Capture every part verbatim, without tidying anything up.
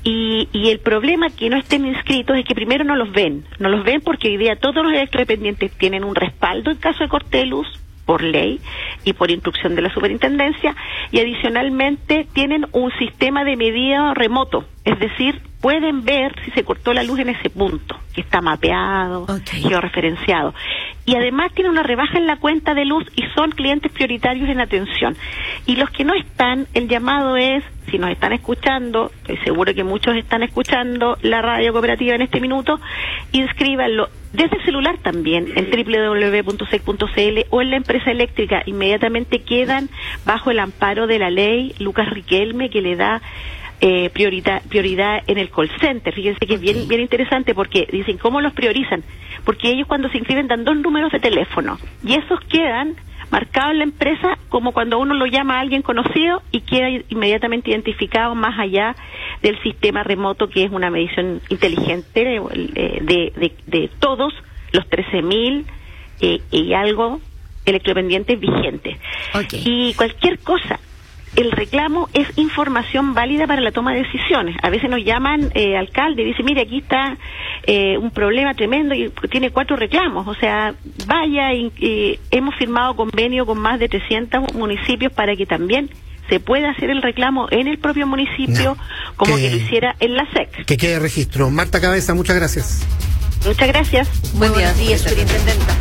Y, y el problema que no estén inscritos es que primero no los ven, no los ven porque hoy día todos los electrodependientes tienen un respaldo en caso de corte de luz, por ley y por instrucción de la superintendencia, y adicionalmente tienen un sistema de medida remoto, es decir, pueden ver si se cortó la luz en ese punto, que está mapeado, okay, georreferenciado. Y además tienen una rebaja en la cuenta de luz y son clientes prioritarios en atención. Y los que no están, el llamado es, si nos están escuchando, estoy seguro que muchos están escuchando la radio cooperativa en este minuto, inscríbanlo desde el celular también, en doble u doble u doble u punto s e c punto c l o en la empresa eléctrica. Inmediatamente quedan bajo el amparo de la ley Lucas Riquelme, que le da eh, prioridad, prioridad en el call center. Fíjense que es bien, bien interesante porque dicen, ¿cómo los priorizan? Porque ellos cuando se inscriben dan dos números de teléfono y esos quedan marcado en la empresa como cuando uno lo llama a alguien conocido y queda inmediatamente identificado más allá del sistema remoto, que es una medición inteligente de, de, de, de todos los trece mil eh, y algo electrodependientes vigentes. Okay. Y cualquier cosa, el reclamo es información válida para la toma de decisiones. A veces nos llaman eh, alcalde y dicen, mire, aquí está eh, un problema tremendo y tiene cuatro reclamos. O sea, vaya, y, y hemos firmado convenio con más de trescientos municipios para que también se pueda hacer el reclamo en el propio municipio, no, como que, que lo hiciera en la S E C. Que quede registro. Marta Cabeza, muchas gracias. Muchas gracias. Buen día, día, superintendenta.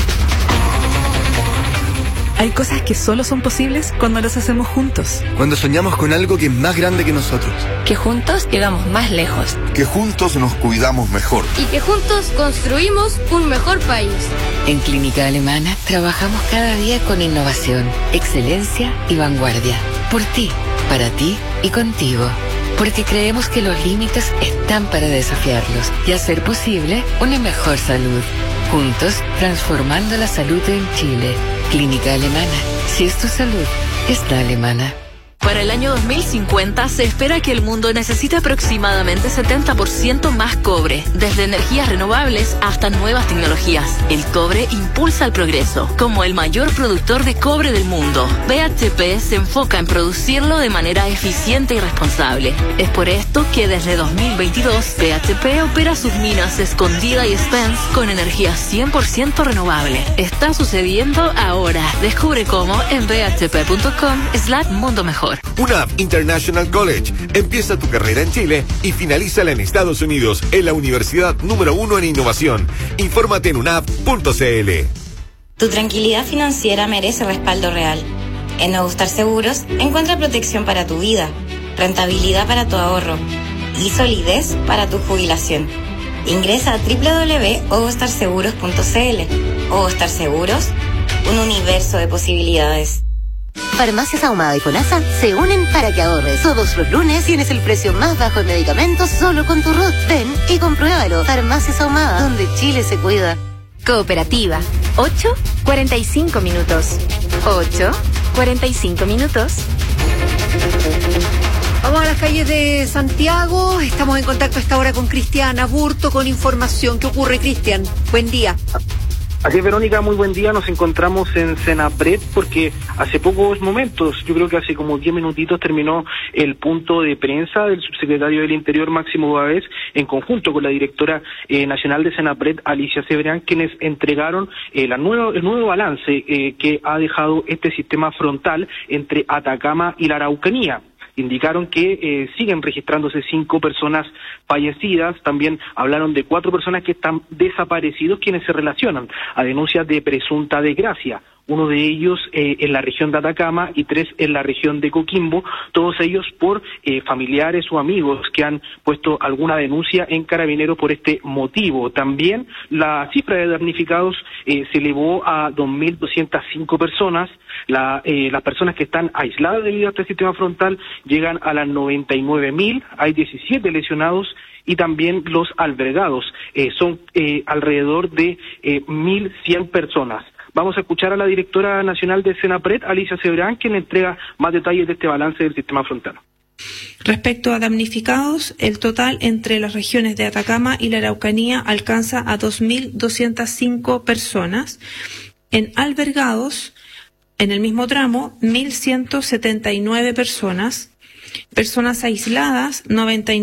Hay cosas que solo son posibles cuando las hacemos juntos. Cuando soñamos con algo que es más grande que nosotros. Que juntos llegamos más lejos. Que juntos nos cuidamos mejor. Y que juntos construimos un mejor país. En Clínica Alemana trabajamos cada día con innovación, excelencia y vanguardia. Por ti, para ti y contigo. Porque creemos que los límites están para desafiarlos y hacer posible una mejor salud. Juntos, transformando la salud en Chile. Clínica Alemana. Si es tu salud, está alemana. Para el año dos mil cincuenta se espera que el mundo necesite aproximadamente setenta por ciento más cobre, desde energías renovables hasta nuevas tecnologías. El cobre impulsa el progreso. Como el mayor productor de cobre del mundo, B H P se enfoca en producirlo de manera eficiente y responsable. Es por esto que desde dos mil veintidós, B H P opera sus minas Escondida y Spence con energía cien por ciento renovable. Está sucediendo ahora. Descubre cómo en b h p punto com slash mundo mejor. U N A P International College. Empieza tu carrera en Chile y finalízala en Estados Unidos, en la universidad número uno en innovación. Infórmate en u n a p punto c l. Tu tranquilidad financiera merece respaldo real. En Nuevo Star Seguros encuentra protección para tu vida, rentabilidad para tu ahorro y solidez para tu jubilación. Ingresa a doble u doble u doble u punto star seguros punto c l. Star Seguros, un universo de posibilidades. Farmacias Ahumada y FONASA se unen para que ahorres. Todos los lunes tienes el precio más bajo en medicamentos solo con tu R U T. Ven y compruébalo. Farmacias Ahumada, donde Chile se cuida. Cooperativa. ocho, cuarenta y cinco minutos. ocho, cuarenta y cinco minutos. Vamos a las calles de Santiago. Estamos en contacto a esta hora con Cristian Aburto con información. ¿Qué ocurre, Cristian? Buen día. Así es, Verónica, muy buen día. Nos encontramos en Senapred porque hace pocos momentos, yo creo que hace como diez minutitos, terminó el punto de prensa del subsecretario del Interior, Máximo Báez, en conjunto con la directora eh, nacional de Senapred, Alicia Cebrián, quienes entregaron eh, la nueva, el nuevo balance eh, que ha dejado este sistema frontal entre Atacama y la Araucanía. Indicaron que eh, siguen registrándose cinco personas fallecidas. También hablaron de cuatro personas que están desaparecidos, quienes se relacionan a denuncias de presunta desgracia. Uno de ellos eh, en la región de Atacama y tres en la región de Coquimbo, todos ellos por eh, familiares o amigos que han puesto alguna denuncia en Carabineros por este motivo. También la cifra de damnificados eh, se elevó a dos mil doscientas cinco personas. La, eh, las personas que están aisladas debido a este sistema frontal llegan a las noventa y nueve mil, hay diecisiete lesionados y también los albergados eh, son eh, alrededor de eh, mil cien personas. Vamos a escuchar a la directora nacional de Senapred, Alicia Cebrián, quien entrega más detalles de este balance del sistema frontal. Respecto a damnificados, el total entre las regiones de Atacama y la Araucanía alcanza a dos mil doscientas cinco personas. En albergados, en el mismo tramo, mil ciento setenta y nueve personas. Personas aisladas, noventa y nueve.